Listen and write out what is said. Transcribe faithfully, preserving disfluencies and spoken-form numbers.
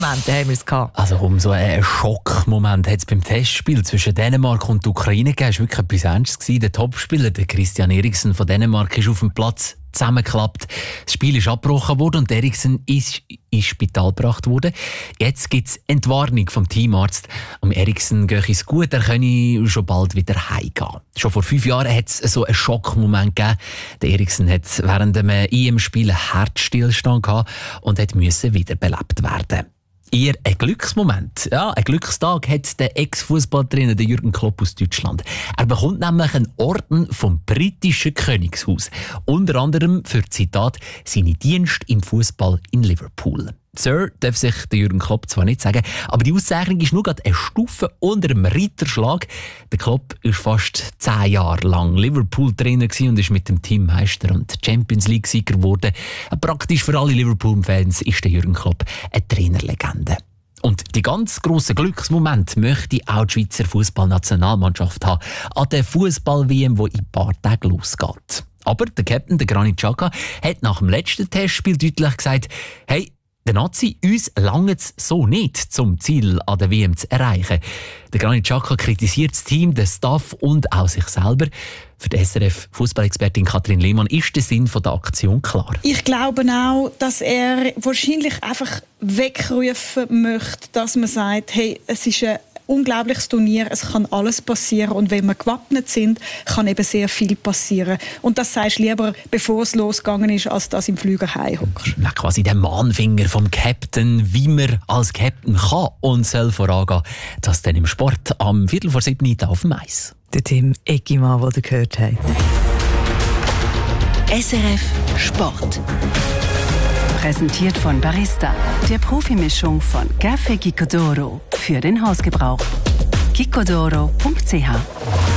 Moment, da haben wir es gehabt. Also um so einen Schockmoment hat es beim Testspiel zwischen Dänemark und der Ukraine gegeben. Es war wirklich etwas Ernstes. Der Topspieler, der Christian Eriksen von Dänemark, ist auf dem Platz zusammengeklappt. Das Spiel ist abgebrochen worden und Eriksen ist ins Spital gebracht worden. Jetzt gibt es Entwarnung vom Teamarzt. Um Eriksen geht es gut, er könne schon bald wieder heimgehen. Schon vor fünf Jahren hat es so einen Schockmoment gegeben. Der Eriksen hat während einem E M-Spiel einen Herzstillstand gehabt und hat müssen wiederbelebt werden. Eher ein Glücksmoment. Ja, ein Glückstag hat der Ex-Fußballtrainer Jürgen Klopp aus Deutschland. Er bekommt nämlich einen Orden vom britischen Königshaus. Unter anderem für, Zitat, seine Dienste im Fußball in Liverpool. Sir darf sich der Jürgen Klopp zwar nicht sagen, aber die Auszeichnung ist nur gerade eine Stufe unter dem Ritterschlag. Der Klopp war fast zehn Jahre lang Liverpool-Trainer und ist mit dem Team Meister und Champions League-Sieger geworden. Praktisch für alle Liverpool-Fans ist der Jürgen Klopp eine Trainerlegende. Und die ganz grossen Glücksmomente möchte auch die Schweizer Fußballnationalmannschaft haben an der Fußball-W M, die in ein paar Tagen losgeht. Aber der Captain, der Granit Xhaka, hat nach dem letzten Testspiel deutlich gesagt, hey, der Nazi, uns langt es so nicht, zum Ziel an der W M zu erreichen. Der Granit Xhaka kritisiert das Team, den Staff und auch sich selber. Für die S R F-Fußballexpertin Kathrin Lehmann ist der Sinn der Aktion klar. Ich glaube auch, dass er wahrscheinlich einfach wegrufen möchte, dass man sagt, hey, es ist ein unglaubliches Turnier, es kann alles passieren und wenn wir gewappnet sind, kann eben sehr viel passieren. Und das sagst du lieber, bevor es losgegangen ist, als dass im Flüger heimhockst. Na, quasi der Mahnfinger vom Captain, wie man als Captain kann und soll vorangehen. Das dann im Sport am Viertel vor sieben auf dem Eis. Der Tim Eggimann, den ihr gehört habt. S R F Sport. Präsentiert von Barista, der Profimischung von Café Gicodoro für den Hausgebrauch. gicodoro punkt c h